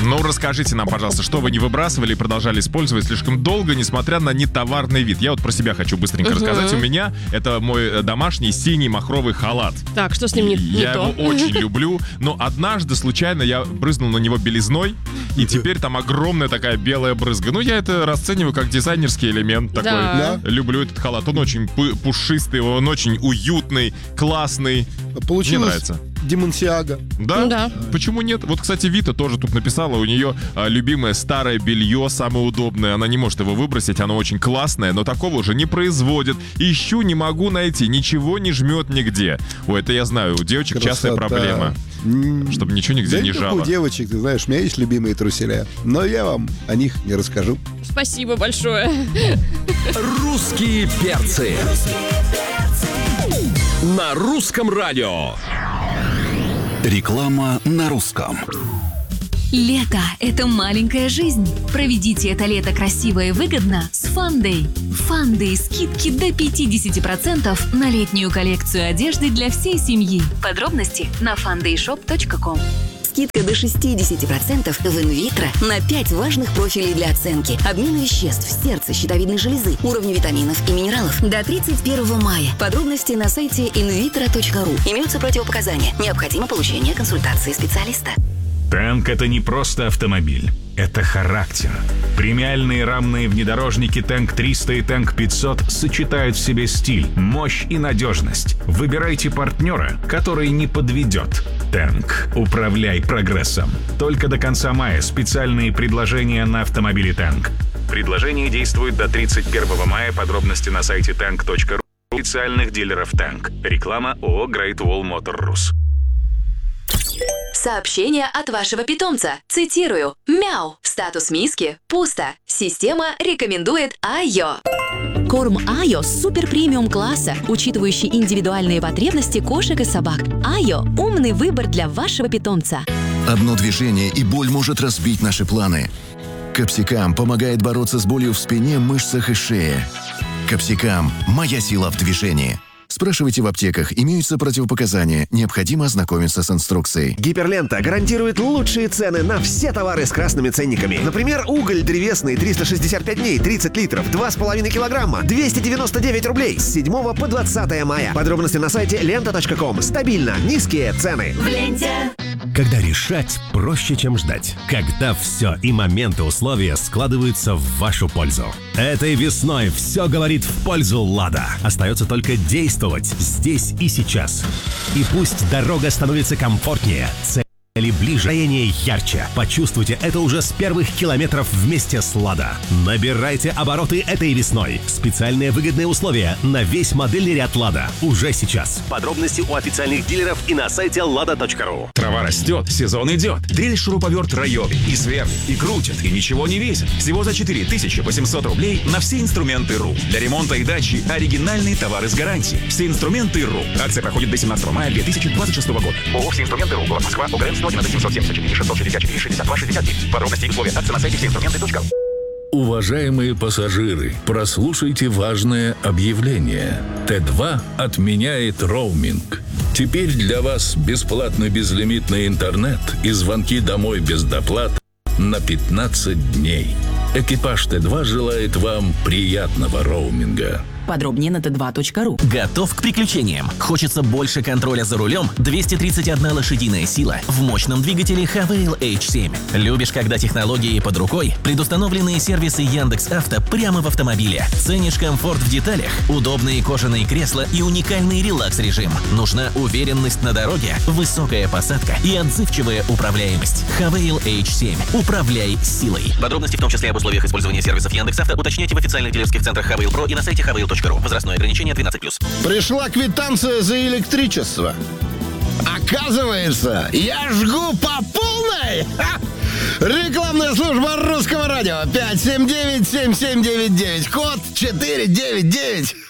Ну, расскажите нам, пожалуйста, что вы не выбрасывали и продолжали использовать слишком долго, несмотря на нетоварный вид. Я вот про себя хочу быстренько рассказать. У меня это мой домашний синий махровый халат. Так, что с ним не то? Я его очень люблю, но однажды случайно я брызнул на него белизной, и теперь там огромная такая белая брызга. Ну, я это расцениваю как дизайнерский элемент такой. Да. Люблю этот халат. Он очень пушистый, он очень уютный, классный. Получилось Мне нравится. Демонсиага. Да? Ну да. Почему нет? Вот, кстати, Вита тоже тут написала, у нее любимое старое белье, самое удобное. Она не может его выбросить, оно очень классное, но такого уже не производят. Ищу, не могу найти, ничего не жмет нигде. Ой, это я знаю, у девочек частая проблема. Чтобы ничего нигде не жало. У девочек, ты знаешь, у меня есть любимые труселя, но я вам о них не расскажу. Спасибо большое. Русские перцы. На русском радио. Реклама на русском. Лето – это маленькая жизнь. Проведите это лето красиво и выгодно с Фандэй. Фандэй – скидки до 50% на летнюю коллекцию одежды для всей семьи. Подробности на fundaysshop.com. Скидка до 60% в инвитро на 5 важных профилей для оценки. Обмена веществ, сердца, щитовидной железы, уровни витаминов и минералов до 31 мая. Подробности на сайте invitro.ru. Имеются противопоказания. Необходимо получение консультации специалиста. Танк — это не просто автомобиль, это характер. Премиальные рамные внедорожники Танк 300 и Танк 500 сочетают в себе стиль, мощь и надежность. Выбирайте партнера, который не подведет. Танк. Управляй прогрессом. Только до конца мая специальные предложения на автомобили Танк. Предложение действует до 31 мая. Подробности на сайте tank.ru. Официальных дилеров Танк. Реклама ООО Great Wall Motor Rus. Сообщение от вашего питомца. Цитирую. Мяу. Статус миски. Пусто. Система рекомендует Айо. Корм Айо супер премиум класса, учитывающий индивидуальные потребности кошек и собак. Айо – умный выбор для вашего питомца. Одно движение, и боль может разбить наши планы. Капсикам помогает бороться с болью в спине, мышцах и шее. Капсикам – моя сила в движении. Спрашивайте в аптеках, имеются противопоказания, необходимо ознакомиться с инструкцией. Гиперлента гарантирует лучшие цены на все товары с красными ценниками. Например, уголь древесный 365 дней, 30 литров, 2,5 килограмма, 299 рублей с 7 по 20 мая. Подробности на сайте lenta.com. Стабильно, низкие цены. В ленте. Когда решать проще, чем ждать. Когда все и моменты условия складываются в вашу пользу. Этой весной все говорит в пользу «Лада». Остается только действовать здесь и сейчас. И пусть дорога становится комфортнее, цели ближе, настроение ярче. Почувствуйте это уже с первых километров вместе с «Лада». Набирайте обороты этой весной. Специальные выгодные условия на весь модельный ряд «Лада» уже сейчас. Подробности у официальных дилеров и на сайте lada.ru. Трава растет, сезон идет. Дрель-шуруповерт Райоби. И сверху, и крутит, и ничего не весит. Всего за 4800 рублей на все инструменты РУ. Для ремонта и дачи оригинальные товары с гарантией. Все инструменты РУ. Акция проходит до 17 мая 2026 года. ООО «Все инструменты РУ». Город Москва. ОГРН 111 774 664 62 69. Подробности и условия акции на сайте всеинструменты.ру. Уважаемые пассажиры, прослушайте важное объявление. Т2 отменяет роуминг. Теперь для вас бесплатный безлимитный интернет и звонки домой без доплат на 15 дней. Экипаж Т2 желает вам приятного роуминга. Подробнее на t2.ru. Готов к приключениям? Хочется больше контроля за рулем? 231 лошадиная сила в мощном двигателе Havail H7. Любишь, когда технологии под рукой? Предустановленные сервисы Яндекс.Авто прямо в автомобиле. Ценишь комфорт в деталях? Удобные кожаные кресла и уникальный релакс-режим. Нужна уверенность на дороге? Высокая посадка и отзывчивая управляемость. Havail H7. Управляй силой. Подробности, в том числе об условиях использования сервисов Яндекс.Авто, уточняйте в официальных дилерских центрах Havail Pro и на сайте havail.ru. Возрастное ограничение 13+. Пришла квитанция за электричество. Оказывается, я жгу по полной. Рекламная служба русского радио 579-7799, код 499.